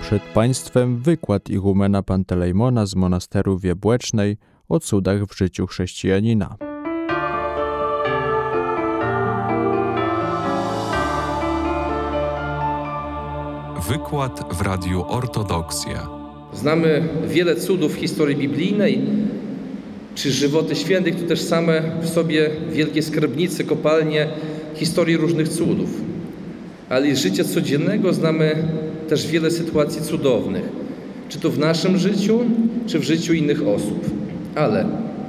Przed Państwem wykład igumena Pantelejmona z monasteru w Jabłecznej o cudach w życiu chrześcijanina. Wykład w Radiu Ortodoksja. Znamy wiele cudów w historii biblijnej, czy żywoty świętych to też same w sobie wielkie skarbnice, kopalnie historii różnych cudów. Ale z życia codziennego znamy też wiele sytuacji cudownych, czy to w naszym życiu, czy w życiu innych osób. Ale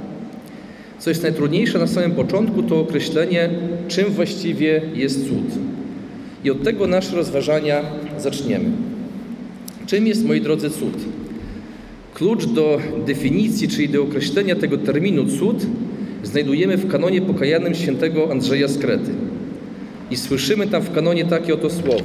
co jest najtrudniejsze na samym początku, to określenie, czym właściwie jest cud. I od tego nasze rozważania zaczniemy. Czym jest, moi drodzy, cud? Klucz do definicji, czyli do określenia tego terminu cud, znajdujemy w kanonie pokajanym świętego Andrzeja z Krety. I słyszymy tam w kanonie takie oto słowa.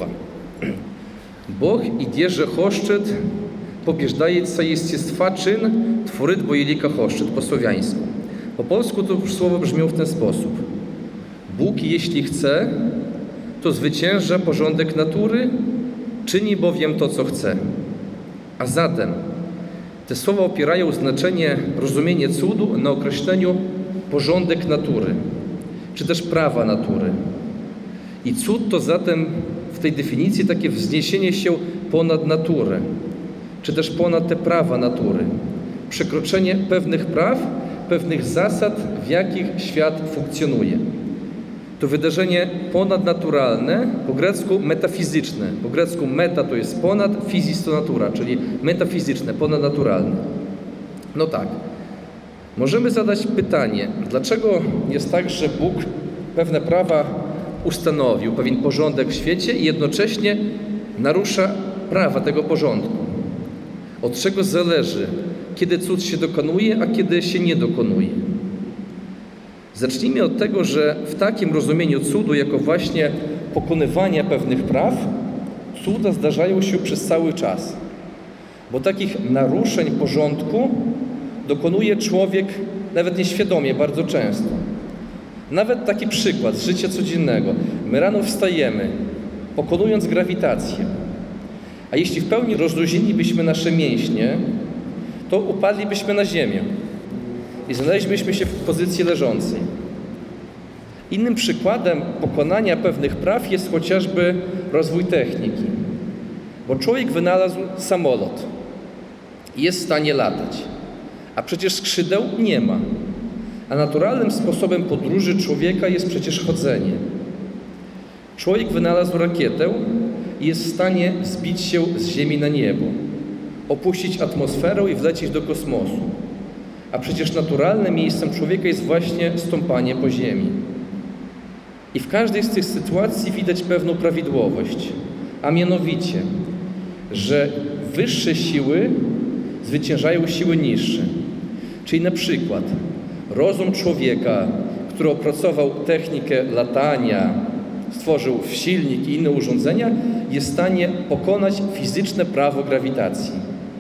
Бог и держа хочет, побеждается естестваczyn, tworyt bo jelika хочет, po słowiańsku. Po polsku to słowo brzmią w ten sposób. Bóg, jeśli chce, to zwycięża porządek natury, czyni bowiem to, co chce. A zatem te słowa opierają znaczenie, rozumienie cudu na określeniu porządek natury, czy też prawa natury. I cud to zatem w tej definicji takie wzniesienie się ponad naturę, czy też ponad te prawa natury. Przekroczenie pewnych praw, pewnych zasad, w jakich świat funkcjonuje. To wydarzenie ponadnaturalne, po grecku metafizyczne. Po grecku meta to jest ponad, fizis to natura, czyli metafizyczne, ponadnaturalne. No tak. Możemy zadać pytanie, dlaczego jest tak, że Bóg pewne prawa ustanowił, pewien porządek w świecie i jednocześnie narusza prawa tego porządku. Od czego zależy, kiedy cud się dokonuje, a kiedy się nie dokonuje. Zacznijmy od tego, że w takim rozumieniu cudu, jako właśnie pokonywania pewnych praw, cuda zdarzają się przez cały czas. Bo takich naruszeń porządku dokonuje człowiek nawet nieświadomie, bardzo często. Nawet taki przykład z życia codziennego. My rano wstajemy, pokonując grawitację. A jeśli w pełni rozluźnilibyśmy nasze mięśnie, to upadlibyśmy na ziemię i znaleźlibyśmy się w pozycji leżącej. Innym przykładem pokonania pewnych praw jest chociażby rozwój techniki. Bo człowiek wynalazł samolot i jest w stanie latać, a przecież skrzydeł nie ma. A naturalnym sposobem podróży człowieka jest przecież chodzenie. Człowiek wynalazł rakietę i jest w stanie zbić się z ziemi na niebo, opuścić atmosferę i wlecieć do kosmosu. A przecież naturalnym miejscem człowieka jest właśnie stąpanie po ziemi. I w każdej z tych sytuacji widać pewną prawidłowość, a mianowicie, że wyższe siły zwyciężają siły niższe. Czyli na przykład rozum człowieka, który opracował technikę latania, stworzył silnik i inne urządzenia, jest w stanie pokonać fizyczne prawo grawitacji.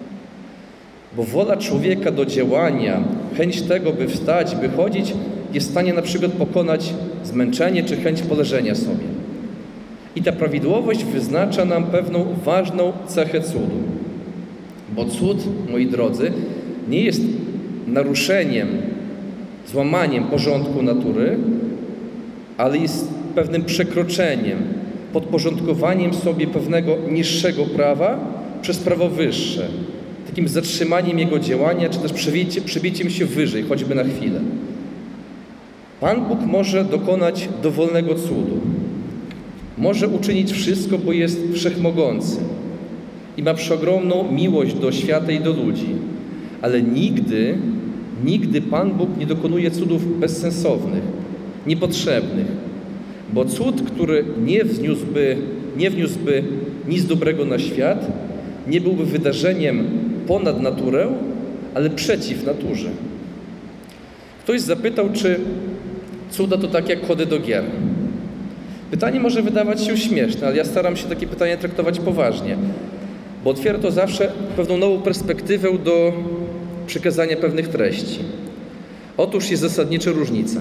Bo wola człowieka do działania, chęć tego, by wstać, by chodzić, jest w stanie na przykład pokonać zmęczenie czy chęć poleżenia sobie. I ta prawidłowość wyznacza nam pewną ważną cechę cudu. Bo cud, moi drodzy, nie jest naruszeniem, złamaniem porządku natury, ale jest pewnym przekroczeniem, podporządkowaniem sobie pewnego niższego prawa przez prawo wyższe, takim zatrzymaniem jego działania, czy też przebiciem się wyżej, choćby na chwilę. Pan Bóg może dokonać dowolnego cudu. Może uczynić wszystko, bo jest wszechmogący i ma przeogromną miłość do świata i do ludzi. Ale nigdy Pan Bóg nie dokonuje cudów bezsensownych, niepotrzebnych. Bo cud, który nie wniósłby nic dobrego na świat, nie byłby wydarzeniem ponad naturę, ale przeciw naturze. Ktoś zapytał, czy cuda to tak jak kody do gier. Pytanie może wydawać się śmieszne, ale ja staram się takie pytania traktować poważnie, bo otwiera to zawsze pewną nową perspektywę do przekazania pewnych treści. Otóż jest zasadnicza różnica.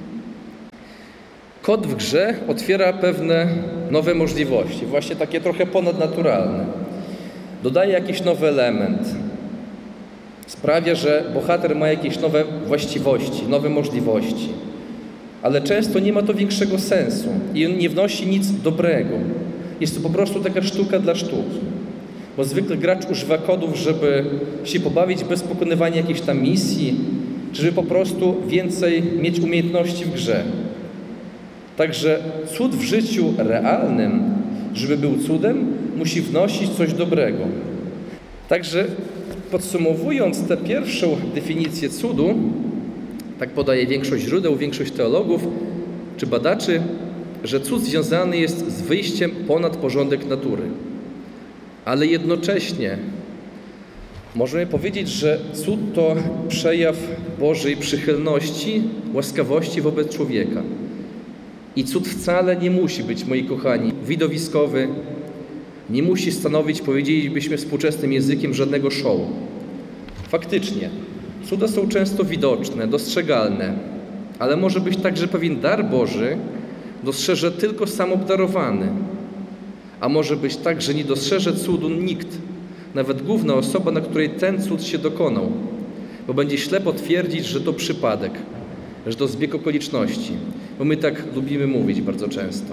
Kod w grze otwiera pewne nowe możliwości, właśnie takie trochę ponadnaturalne. dodaje jakiś nowy element, sprawia, że bohater ma jakieś nowe właściwości, nowe możliwości. Ale często nie ma to większego sensu i on nie wnosi nic dobrego. Jest to po prostu taka sztuka dla sztuki. Bo zwykle gracz używa kodów, żeby się pobawić bez pokonywania jakiejś tam misji, czy żeby po prostu więcej mieć umiejętności w grze. Także cud w życiu realnym, żeby był cudem, musi wnosić coś dobrego. Także podsumowując tę pierwszą definicję cudu, tak podaje większość źródeł, większość teologów czy badaczy, że cud związany jest z wyjściem ponad porządek natury. Ale jednocześnie możemy powiedzieć, że cud to przejaw Bożej przychylności, łaskawości wobec człowieka. I cud wcale nie musi być, moi kochani, widowiskowy, nie musi stanowić, powiedzielibyśmy współczesnym językiem, żadnego show. Faktycznie, cuda są często widoczne, dostrzegalne, ale może być tak, że pewien dar Boży dostrzeże tylko sam obdarowany. A może być tak, że nie dostrzeże cudu nikt, nawet główna osoba, na której ten cud się dokonał, bo będzie ślepo twierdzić, że to przypadek, że to zbieg okoliczności, bo my tak lubimy mówić bardzo często.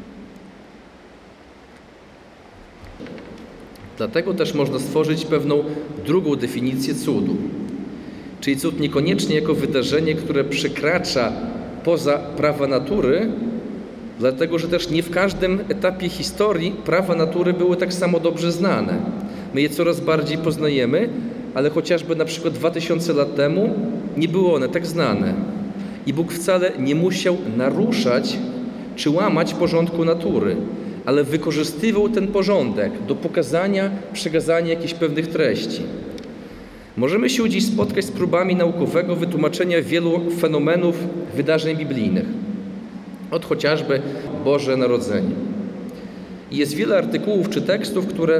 Dlatego też można stworzyć pewną drugą definicję cudu. Czyli cud niekoniecznie jako wydarzenie, które przekracza poza prawa natury, dlatego że też nie w każdym etapie historii prawa natury były tak samo dobrze znane. My je coraz bardziej poznajemy, ale chociażby na przykład 2000 lat temu nie były one tak znane. I Bóg wcale nie musiał naruszać czy łamać porządku natury, ale wykorzystywał ten porządek do pokazania, przekazania jakichś pewnych treści. Możemy się dziś spotkać z próbami naukowego wytłumaczenia wielu fenomenów, wydarzeń biblijnych. Od chociażby Boże Narodzenie. I jest wiele artykułów czy tekstów, które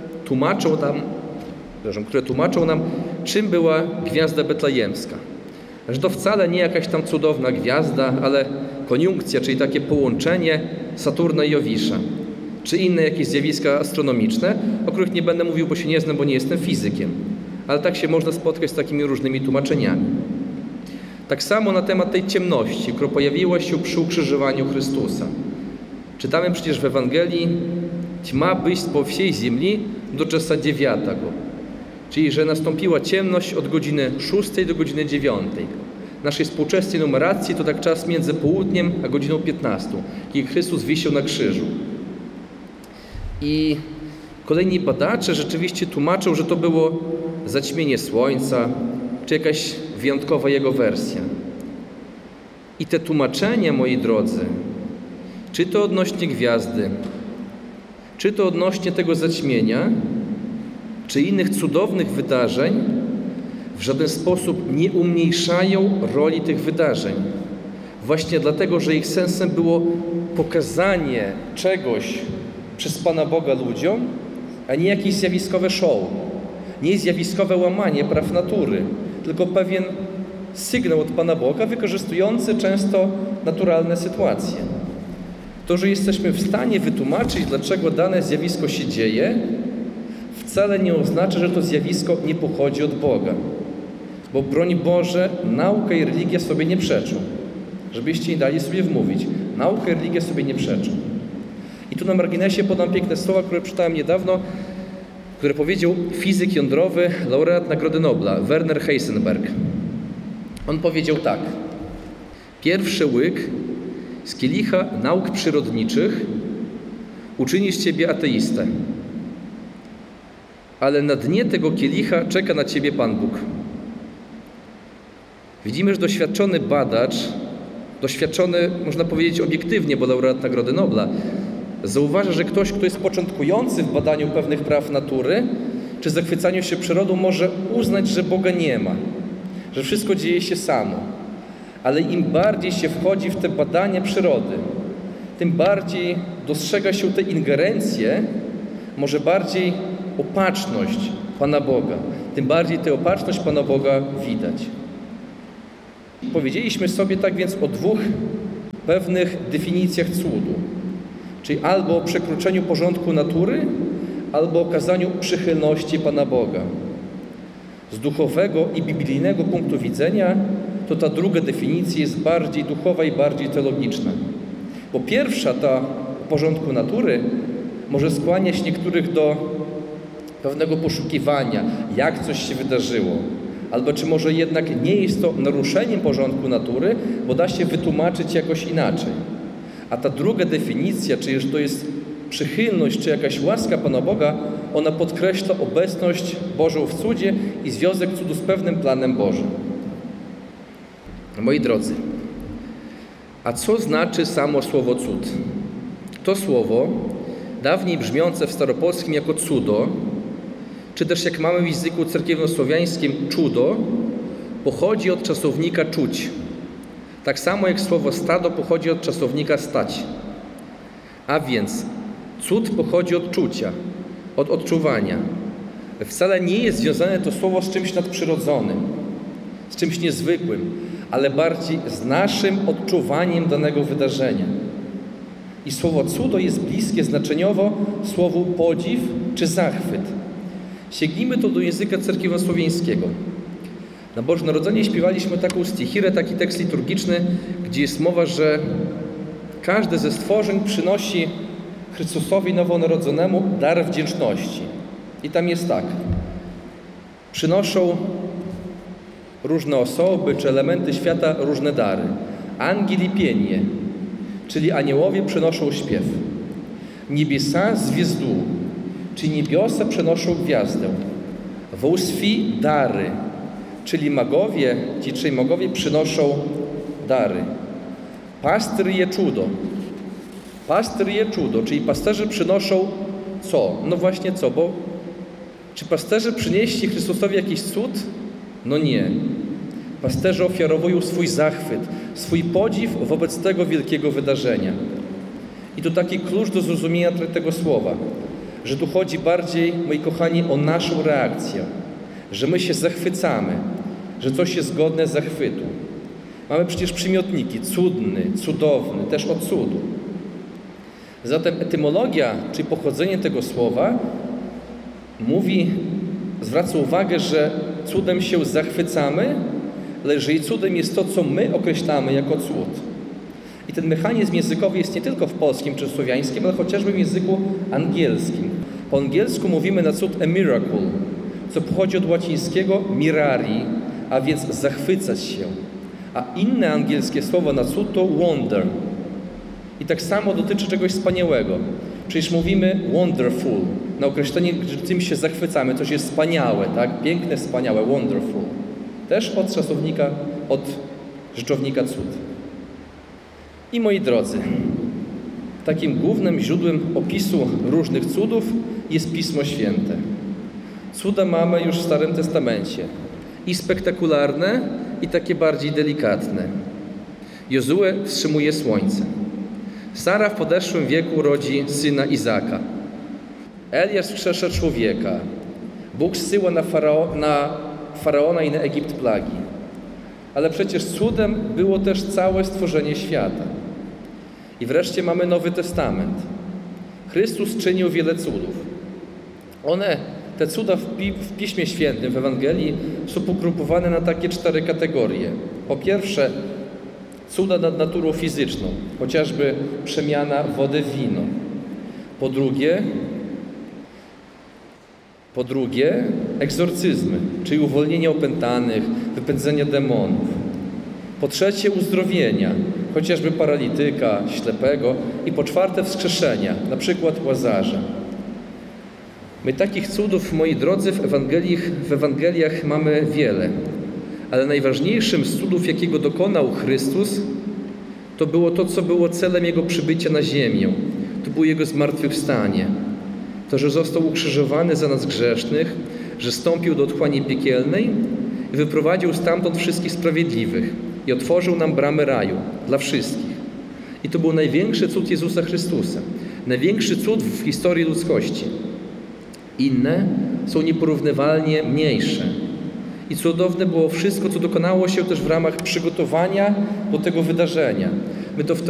tłumaczą nam, czym była gwiazda betlejemska. Że to wcale nie jakaś tam cudowna gwiazda, ale koniunkcja, czyli takie połączenie Saturna i Jowisza. Czy inne jakieś zjawiska astronomiczne, o których nie będę mówił, bo się nie znam, bo nie jestem fizykiem. Ale tak się można spotkać z takimi różnymi tłumaczeniami. Tak samo na temat tej ciemności, która pojawiła się przy ukrzyżowaniu Chrystusa. Czytamy przecież w Ewangelii: tma byś po wsiej ziemi do czasa 9. Czyli, że nastąpiła ciemność od godziny 6 do godziny 9. W naszej współczesnej numeracji to tak czas między południem a godziną 15, kiedy Chrystus wisiał na krzyżu. I kolejni badacze rzeczywiście tłumaczą, że to było zaćmienie słońca, czy jakaś wyjątkowa jego wersja. I te tłumaczenia, moi drodzy, czy to odnośnie gwiazdy, czy to odnośnie tego zaćmienia, czy innych cudownych wydarzeń, w żaden sposób nie umniejszają roli tych wydarzeń. Właśnie dlatego, że ich sensem było pokazanie czegoś przez Pana Boga ludziom, a nie jakieś zjawiskowe show, nie zjawiskowe łamanie praw natury, tylko pewien sygnał od Pana Boga, wykorzystujący często naturalne sytuacje. To, że jesteśmy w stanie wytłumaczyć, dlaczego dane zjawisko się dzieje, wcale nie oznacza, że to zjawisko nie pochodzi od Boga. Bo broń Boże, nauka i religia sobie nie przeczą. Żebyście nie dali sobie wmówić. Nauka i religia sobie nie przeczą. I tu na marginesie podam piękne słowa, które czytałem niedawno, które powiedział fizyk jądrowy, laureat Nagrody Nobla, Werner Heisenberg. On powiedział tak: pierwszy łyk z kielicha nauk przyrodniczych uczyni z ciebie ateistę. Ale na dnie tego kielicha czeka na ciebie Pan Bóg. Widzimy, że doświadczony badacz, doświadczony, można powiedzieć obiektywnie, bo laureat Nagrody Nobla, zauważa, że ktoś, kto jest początkujący w badaniu pewnych praw natury, czy zachwycaniu się przyrodą, może uznać, że Boga nie ma, że wszystko dzieje się samo. Ale im bardziej się wchodzi w te badania przyrody, tym bardziej dostrzega się te ingerencje, może bardziej opatrzność Pana Boga. Tym bardziej tę opatrzność Pana Boga widać. Powiedzieliśmy sobie tak więc o dwóch pewnych definicjach cudu. Czyli albo o przekroczeniu porządku natury, albo okazaniu przychylności Pana Boga. Z duchowego i biblijnego punktu widzenia to ta druga definicja jest bardziej duchowa i bardziej teologiczna. Bo pierwsza, ta o porządku natury, może skłaniać niektórych do pewnego poszukiwania, jak coś się wydarzyło. Albo czy może jednak nie jest to naruszeniem porządku natury, bo da się wytłumaczyć jakoś inaczej. A ta druga definicja, czyli że to jest przychylność, czy jakaś łaska Pana Boga, ona podkreśla obecność Bożą w cudzie i związek cudu z pewnym planem Bożym. Moi drodzy, a co znaczy samo słowo cud? To słowo, dawniej brzmiące w staropolskim jako cudo, czy też jak mamy w języku cerkiewnosłowiańskim czudo, pochodzi od czasownika czuć. Tak samo jak słowo stado pochodzi od czasownika stać. A więc cud pochodzi od czucia, od odczuwania. Wcale nie jest związane to słowo z czymś nadprzyrodzonym, z czymś niezwykłym, ale bardziej z naszym odczuwaniem danego wydarzenia. I słowo cudo jest bliskie znaczeniowo słowu podziw czy zachwyt. Sięgnijmy to do języka cerkiewnosłowiańskiego. Na Boże Narodzenie śpiewaliśmy taką stichirę, taki tekst liturgiczny, gdzie jest mowa, że każde ze stworzeń przynosi Chrystusowi nowonarodzonemu dar wdzięczności. I tam jest tak. Przynoszą różne osoby czy elementy świata różne dary. Ангели pienie, czyli aniołowie przynoszą śpiew. Niebiosa звезду, czyli niebiosa przynoszą gwiazdę. Волхви dary, czyli magowie, ci trzej magowie przynoszą dary. Pastyrie czudo. Pastyrie czudo, czyli pasterze przynoszą co? No właśnie co, bo czy pasterze przynieśli Chrystusowi jakiś cud? No nie. Pasterze ofiarowują swój zachwyt, swój podziw wobec tego wielkiego wydarzenia. I to taki klucz do zrozumienia tego słowa, że tu chodzi bardziej, moi kochani, o naszą reakcję, że my się zachwycamy, że coś jest godne zachwytu. Mamy przecież przymiotniki cudny, cudowny, też od cudu. Zatem etymologia, czyli pochodzenie tego słowa zwraca uwagę, że cudem się zachwycamy, ale że i cudem jest to, co my określamy jako cud. I ten mechanizm językowy jest nie tylko w polskim czy słowiańskim, ale chociażby w języku angielskim. Po angielsku mówimy na cud a miracle, co pochodzi od łacińskiego mirari, a więc zachwycać się. A inne angielskie słowo na cud to wonder. I tak samo dotyczy czegoś wspaniałego. Przecież mówimy wonderful, na określenie, że tym się zachwycamy, coś jest wspaniałe, tak? Piękne, wspaniałe, wonderful. Też od czasownika, od rzeczownika cud. I moi drodzy, takim głównym źródłem opisu różnych cudów jest Pismo Święte. Cuda mamy już w Starym Testamencie. I spektakularne, i takie bardziej delikatne. Jozue wstrzymuje słońce. Sara w podeszłym wieku rodzi syna Izaka. Eliasz wskrzesza człowieka. Bóg zsyła na Faraona i na Egipt plagi. Ale przecież cudem było też całe stworzenie świata. I wreszcie mamy Nowy Testament. Chrystus czynił wiele cudów. Te cuda w Piśmie Świętym, w Ewangelii są pogrupowane na takie 4 kategorie. Po pierwsze, cuda nad naturą fizyczną, chociażby przemiana wody w wino. Po drugie, egzorcyzmy, czyli uwolnienie opętanych, wypędzenie demonów. Po trzecie, uzdrowienia, chociażby paralityka, ślepego. I po czwarte, wskrzeszenia, na przykład Łazarza. My takich cudów, moi drodzy, w Ewangeliach mamy wiele. Ale najważniejszym z cudów, jakiego dokonał Chrystus, to było to, co było celem Jego przybycia na ziemię. To było Jego zmartwychwstanie. To, że został ukrzyżowany za nas grzesznych, że wstąpił do otchłani piekielnej i wyprowadził stamtąd wszystkich sprawiedliwych i otworzył nam bramy raju dla wszystkich. I to był największy cud Jezusa Chrystusa. Największy cud w historii ludzkości. Inne są nieporównywalnie mniejsze. I cudowne było wszystko, co dokonało się też w ramach przygotowania do tego wydarzenia. My to w